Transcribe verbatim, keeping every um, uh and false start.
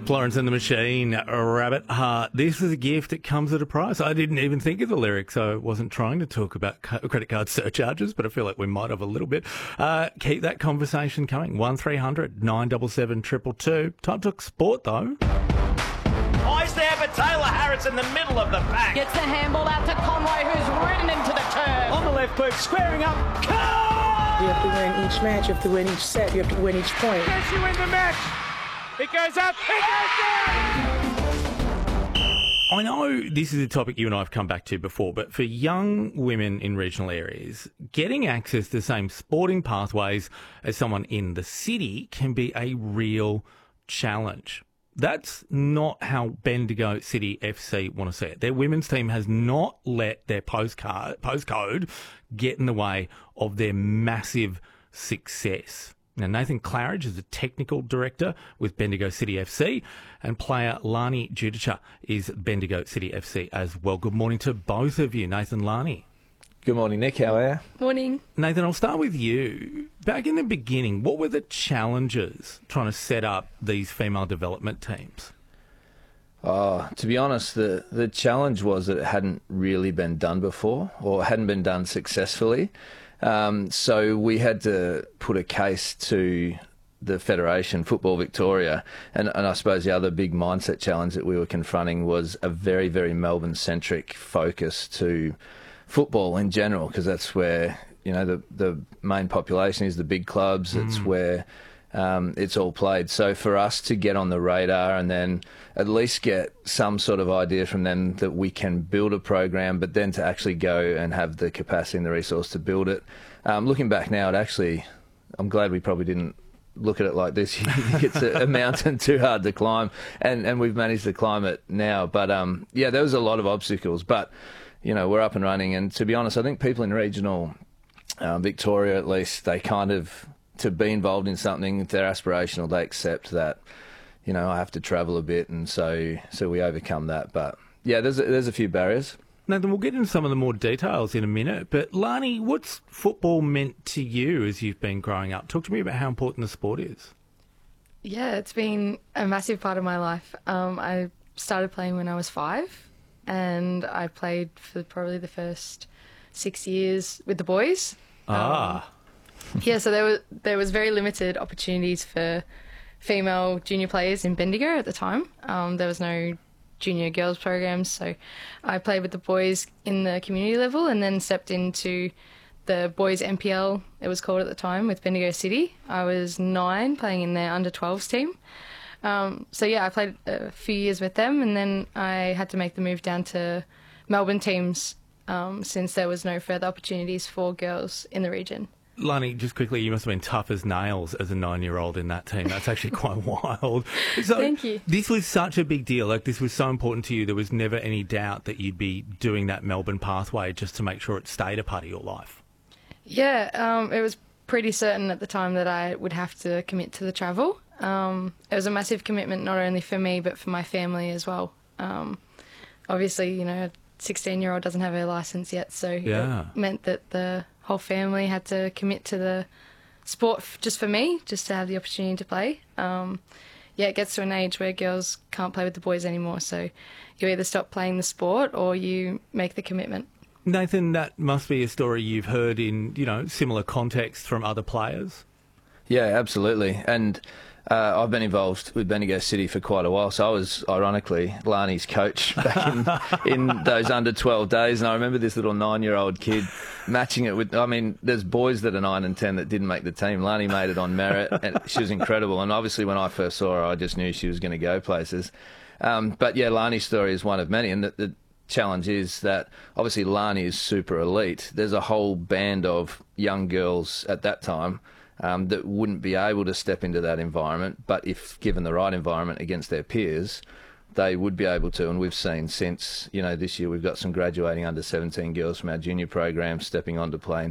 Florence and the Machine, Rabbit Heart. This is a gift that comes at a price. I didn't even think of the lyrics, so I wasn't trying to talk about credit card surcharges, but I feel like we might have a little bit. Uh, keep that conversation coming. one three hundred nine seven seven two two two. Time to talk sport, though. Eyes there for Taylor Harris in the middle of the pack. Gets the handball out to Conway, who's ridden into the turn. On the left boot, squaring up. Car! You have to win each match, you have to win each set, you have to win each point. Does she win the match? It goes up, it goes down! I know this is a topic you and I have come back to before, but for young women in regional areas, getting access to the same sporting pathways as someone in the city can be a real challenge. That's not how Bendigo City F C want to see it. Their women's team has not let their postcard, postcode get in the way of their massive success. Now, Nathan Claridge is the technical director with Bendigo City F C, and player Lani Judica is Bendigo City F C as well. Good morning to both of you, Nathan, Lani. Good morning, Nick. How are you? Morning. Nathan, I'll start with you. Back in the beginning, what were the challenges trying to set up these female development teams? Oh, to be honest, the, the challenge was that it hadn't really been done before, or hadn't been done successfully. Um, so we had to put a case to the Federation, Football Victoria, and, and I suppose the other big mindset challenge that we were confronting was a very, very Melbourne-centric focus to football in general, because that's where, you know, the, the main population is, the big clubs. Mm. It's where um, it's all played. So for us to get on the radar and then at least get some sort of idea from them that we can build a program, but then to actually go and have the capacity and the resource to build it. Um, looking back now, it actually, I'm glad we probably didn't look at it like this. You think it's a, a mountain too hard to climb, and, and we've managed to climb it now. But um, yeah, there was a lot of obstacles, but you know, we're up and running. And to be honest, I think people in regional uh, Victoria, at least, they kind of, to be involved in something, if they're aspirational, they accept that, you know, I have to travel a bit, and so so we overcome that. But yeah, there's a, there's a few barriers. Nathan, we'll get into some of the more details in a minute, but Lani, what's football meant to you as you've been growing up? Talk to me about how important the sport is. Yeah, it's been a massive part of my life. Um, I started playing when I was five, and I played for probably the first six years with the boys. Ah. Um, yeah, so there was, there was very limited opportunities for female junior players in Bendigo at the time. Um, there was no junior girls programs, so I played with the boys in the community level and then stepped into the boys M P L, it was called at the time, with Bendigo City. I was nine, playing in their under twelves team. Um, so yeah, I played a few years with them, and then I had to make the move down to Melbourne teams um, since there was no further opportunities for girls in the region. Lani, just quickly, you must have been tough as nails as a nine-year-old in that team. That's actually quite wild. So Thank you. This was such a big deal. Like, this was so important to you. There was never any doubt that you'd be doing that Melbourne pathway just to make sure it stayed a part of your life. Yeah, um, it was pretty certain at the time that I would have to commit to the travel. Um, it was a massive commitment, not only for me, but for my family as well. Um, obviously, you know, a sixteen-year-old doesn't have her licence yet, so yeah. It meant that the whole family had to commit to the sport f- just for me, just to have the opportunity to play. Um, yeah, it gets to an age where girls can't play with the boys anymore, so you either stop playing the sport or you make the commitment. Nathan, that must be a story you've heard in, you know, similar context from other players. Yeah, absolutely. And uh, I've been involved with Bendigo City for quite a while, so I was, ironically, Lani's coach back in, in those under twelve days, and I remember this little nine-year-old kid matching it with, I mean, there's boys that are nine and ten that didn't make the team. Lani made it on merit, and she was incredible, and obviously when I first saw her, I just knew she was going to go places. Um, but yeah, Lani's story is one of many, and the, the challenge is that obviously Lani is super elite. There's a whole band of young girls at that time um, that wouldn't be able to step into that environment, but if given the right environment against their peers, they would be able to. And we've seen since, you know, this year we've got some graduating under seventeen girls from our junior program stepping on to play